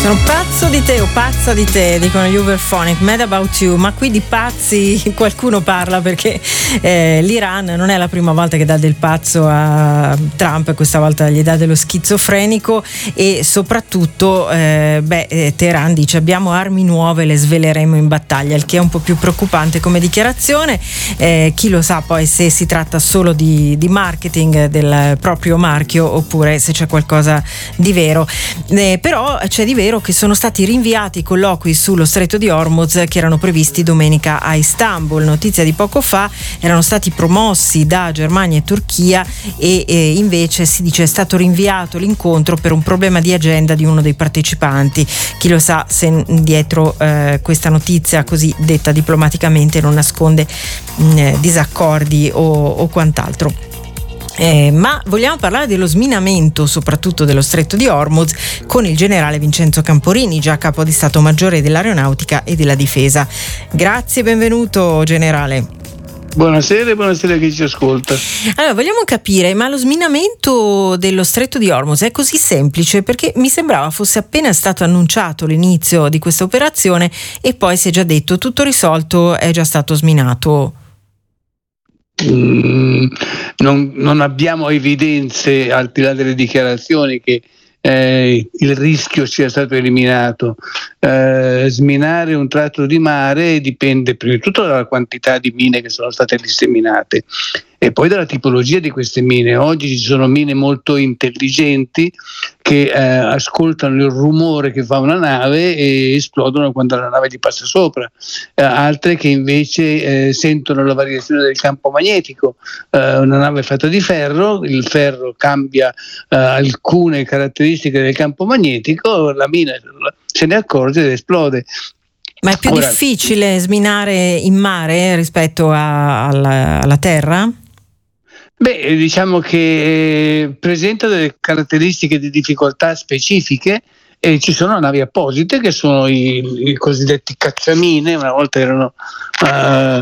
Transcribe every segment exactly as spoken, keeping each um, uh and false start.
Sono pazzo di te o pazza di te, dicono gli Uberphonic, mad about you, ma qui di pazzi qualcuno parla, perché eh, l'Iran non è la prima volta che dà del pazzo a Trump, questa volta gli dà dello schizofrenico e soprattutto eh, beh, eh, Teheran dice abbiamo armi nuove, le sveleremo in battaglia, il che è un po' più preoccupante come dichiarazione. Eh, chi lo sa poi se si tratta solo di, di marketing del proprio marchio oppure se c'è qualcosa di vero. Eh, però c'è di vero che sono stati rinviati i colloqui sullo Stretto di Hormuz che erano previsti domenica a Istanbul. Notizia di poco fa, erano stati promossi da Germania e Turchia e, e invece si dice è stato rinviato l'incontro per un problema di agenda di uno dei partecipanti. Chi lo sa se dietro eh, questa notizia così detta diplomaticamente non nasconde mh, disaccordi o, o quant'altro. Eh, ma vogliamo parlare dello sminamento soprattutto dello Stretto di Hormuz con il generale Vincenzo Camporini, già capo di Stato Maggiore dell'Aeronautica e della Difesa. Grazie, benvenuto generale. Buonasera e buonasera a chi ci ascolta. Allora, vogliamo capire, ma lo sminamento dello Stretto di Hormuz è così semplice? Perché mi sembrava fosse appena stato annunciato l'inizio di questa operazione e poi si è già detto tutto risolto, è già stato sminato. Mm, non, non abbiamo evidenze, al di là delle dichiarazioni, che eh, il rischio sia stato eliminato. Eh, sminare un tratto di mare dipende prima di tutto dalla quantità di mine che sono state disseminate e poi dalla tipologia di queste mine. Oggi ci sono mine molto intelligenti che eh, ascoltano il rumore che fa una nave e esplodono quando la nave gli passa sopra, eh, altre che invece eh, sentono la variazione del campo magnetico. Eh, una nave fatta di ferro, il ferro cambia eh, alcune caratteristiche del campo magnetico, la mina se ne accorge ed esplode. Ma è più Ora, difficile sminare in mare rispetto a, alla, alla terra? Beh, diciamo che presenta delle caratteristiche di difficoltà specifiche e ci sono navi apposite che sono i, i cosiddetti cacciamine. Una volta erano, uh,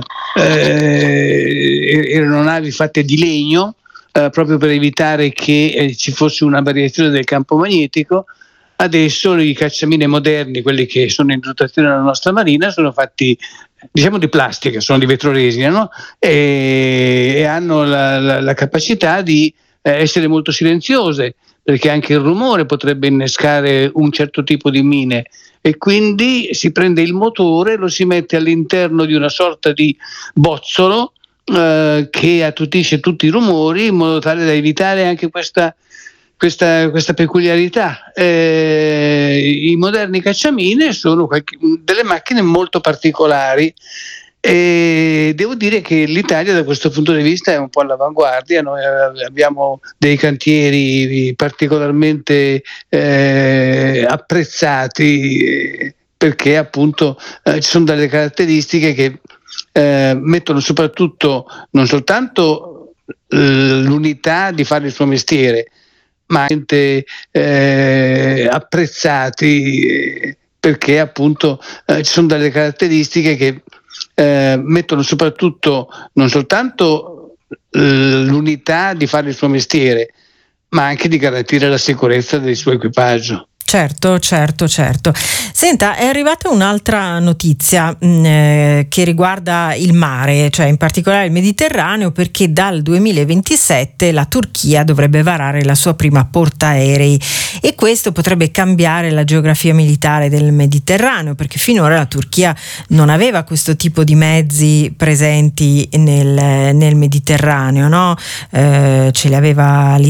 eh, erano navi fatte di legno uh, proprio per evitare che eh, ci fosse una variazione del campo magnetico. Adesso i cacciamine moderni, quelli che sono in dotazione della nostra marina, sono fatti diciamo di plastica, sono di vetroresina, no? e, e hanno la, la, la capacità di eh, essere molto silenziose, perché anche il rumore potrebbe innescare un certo tipo di mine, e quindi si prende il motore, lo si mette all'interno di una sorta di bozzolo eh, che attutisce tutti i rumori in modo tale da evitare anche questa Questa, questa peculiarità. Eh, I moderni cacciamine sono qualche, delle macchine molto particolari e devo dire che l'Italia da questo punto di vista è un po' all'avanguardia. Noi abbiamo dei cantieri particolarmente eh, apprezzati perché appunto eh, ci sono delle caratteristiche che eh, mettono soprattutto non soltanto eh, l'unità di fare il suo mestiere, ma anche eh, apprezzati eh, perché appunto eh, ci sono delle caratteristiche che eh, mettono soprattutto non soltanto eh, l'unità di fare il suo mestiere, ma anche di garantire la sicurezza del suo equipaggio. Certo, certo, certo. Senta, è arrivata un'altra notizia mh, eh, che riguarda il mare, cioè in particolare il Mediterraneo, perché dal duemilaventisette la Turchia dovrebbe varare la sua prima portaerei e questo potrebbe cambiare la geografia militare del Mediterraneo, perché finora la Turchia non aveva questo tipo di mezzi presenti nel, nel Mediterraneo, no? Eh, ce li aveva